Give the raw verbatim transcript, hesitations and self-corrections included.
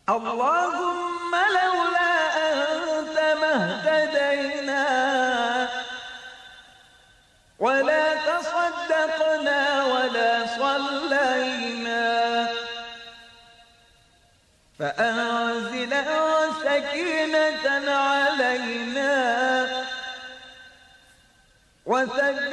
اللهم لولا أنت ما اهتدينا ولا تصدقنا ولا صلينا، فأنزل سكينة علينا وثبت